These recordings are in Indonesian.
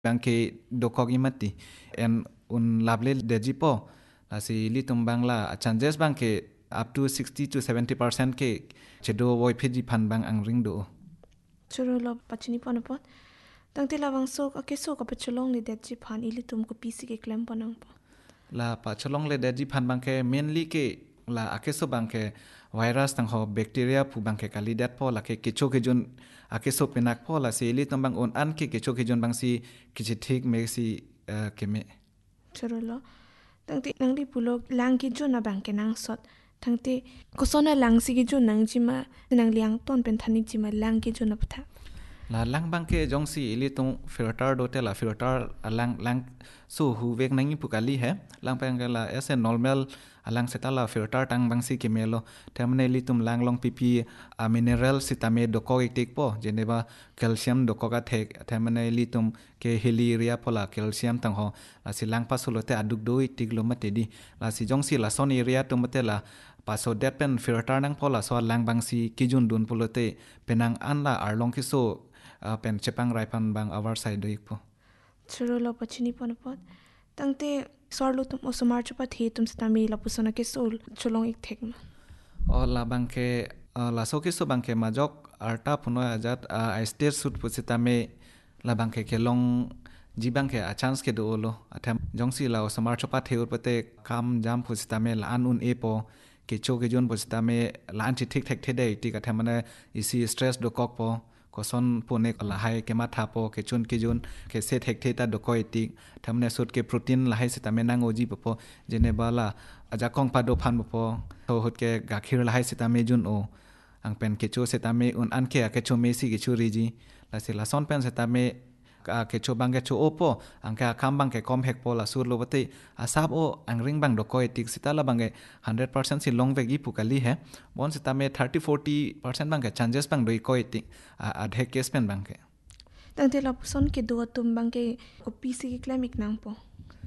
bangke dokok imati en un lable deji po la si litum bangla chances bangke up to 60 to 70% ke chedo woi pheji phan bang ang ring do churu lo pachini ponapot tangte lawang sok ake sok apa cholong le deji phan ili tum ko pc ke claim ponang po la pa cholong le deji phan bangke mainly ke la ake so bangke virus tang ho bacteria pu bangke kali dat po la ke kecho ke jun ake so penak po la si li tambang on an ke kecho ke jun bang si kichi thik me si keme churu lo tangte nangli pulo lang ki jun na bang ke nang sot tangte kosona lang si ki jun nang jima nang liang ton pen thani jima lang ki jun na patha la lang bangke jong si li tung filter do te la filter lang so hu vek nangi pukali hai lang pang la ese normal alang setala filter tang bang si kemelo temne li tum lang long pipi a mineral sitame doko itik po jeneba calcium doko ka thek temne li tum ke heliria pola calcium tang ho la si lang pasulote aduk do itik lo mate di la si jong si la son area tumate la paso det pen filter nang pola so lang bang si kijun dun pulote penang an la arlong ki so pen chepang raipan bang our side do ikpo churu lo pachini ponapot tangte sorlo tum osomar chupa the tum stami la pusona ke sol cholong ik thekma o la bangke la so ki so bangke majok arta puno ajat a state suit pusitame la bangke kelong jibangke a chance ke do lo atham jongsi la osomar chupa theur pate kam jam pusitame la anun epo ke cho ke jon pusitame la anti thik thek thede ti ka thamane isi stress do kok po koson pone la hai ke ma thapo ke chun ke jun ke se thek theta do ko etik thamne sut ke protein la hai sitame nang oji popo jene bala aja kong pa do phan popo so hot ke gakhir la hai sitame jun o ang pen ke cho sitame un an ke ke cho mesi ke chu riji la se la son pen sitame ke cho bang ke cho opo ang ka kam bang ke kom hek po la sur lo bate asap o ang ring bang do ko etik sitala bang 100% si long vegi pukali hai bon sitame 30-40% bang ke chances bang do ko etik adhe case pen bang ke tangte la puson ke do tum bang ke ko pc ke claim ik nang po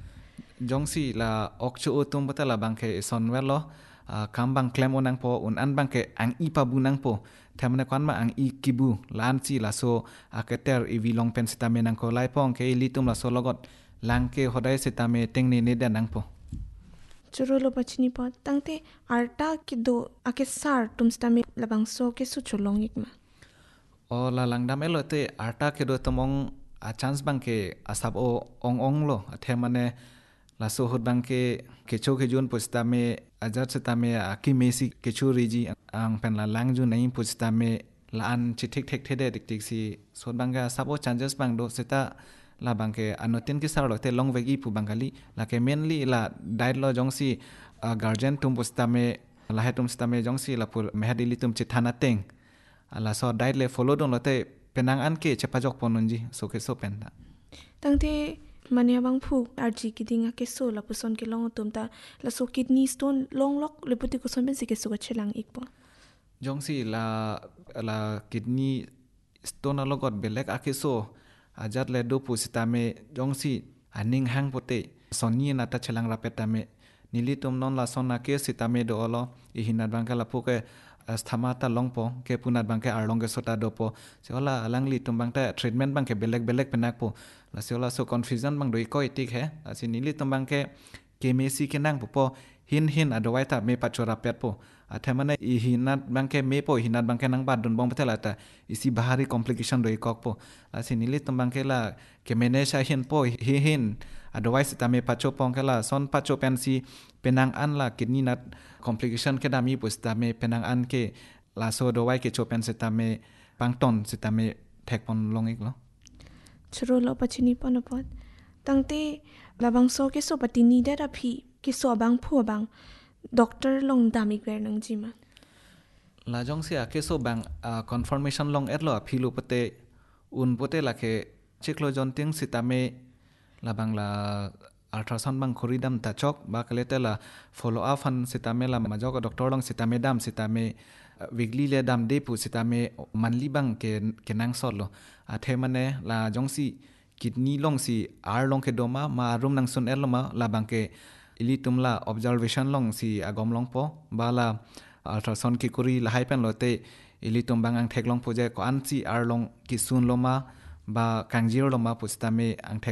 jongsi la okcho tum batala bang ke son welo kam bang claim onang po un an bang ke ang ipa bunang po thamne kwan ma ang I kibu lan chi la so aketer ivi long pen sitame nang ko lai pong ke litum la so logot lang ke hodai sitame tengni ne dan nang po churu lo pachini po tangte arta ki do ake sar tum stami labang so ke su cholong ik ma o la langdam elote arta ke do tomong a chance bang ke asap o ong lo athemane la so hot bang ke cho ke jun postame ajat setame aki mesi ke chu riji ang pen la lang ju nei postame la an chi thik thek thede dik tik si so bang ga sabo chances bang do seta la bang ke anotin ki sar lo te long vegi pu bangali la ke mainly la diet lo jong si guardian tum postame la hetum stame jong si la pur mehadili tum chithana teng ala so diet le follow don lo te penang an ke chepajok ponunji so ke so pen da tangte mania bang phu rg kidinga ke so la puson ke long tum ta la so kidney stone long lok le puti ko son ben si ke so chelang ik po jongsi la kidney stone alogot belek akiso ajat le do pusitame jongsi aning hang pote sonni na ta chelang rapetame nilitum non la sonna ke sitame do olo ihinat bangka la puke sthamata longpo ke punat bangke arlongge sota dopo seola alangli tumbangta treatment bangke belek penak po la seola so confusion bang doi ko etik he asi nili tumbangke kemesi kenang po hin adowaita me pachora pet po athemane ihinat bangke me po hinat bangke nang bad don bong patela ta isi bahari complication doi kok po asi nili tumbangke la ke menesha hin po hin otherwise tame pacho pongkela son pacho pensi penang an la kidney nat complication ke dami pus tame penang an ke la so dowai ke chopen setame pangton setame thekpon longik lo churu lo pachini ponapot tangte labang so ke so patini da phi ke so bang phu bang doctor long damik ber nang jima la jong sia ke so bang confirmation long etlo philu pate un pote la ke cheklo jonting setame labang la ultrasound bang khoridam ta chok ba kalete la follow up han sitame la majok doctor long sitame dam sitame weekly le dam de pu sitame monthly bang ke nang solo athe mane la jongsi kidney long si ar long ke doma ma room nang sun eloma la bang ke ilitum la observation long si agom long po ba la ultrasound ki kuri la haipen lote ilitum bang ang thek long po je ko an si ar long ki sun loma ba kangjir loma pu sitame ang